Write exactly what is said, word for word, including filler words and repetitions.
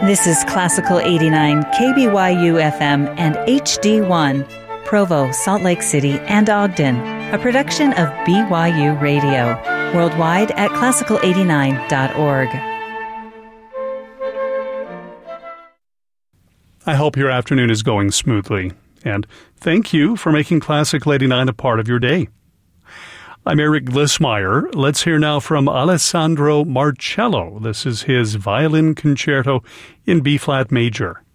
This is Classical eighty-nine, K B Y U F M and H D one, Provo, Salt Lake City, and Ogden, a production of B Y U Radio, worldwide at classical eighty-nine dot org. I hope your afternoon is going smoothly, and thank you for making Classical eighty-nine a part of your day. I'm Eric Glissmeyer. Let's hear now from Alessandro Marcello. This is his violin concerto in B-flat major.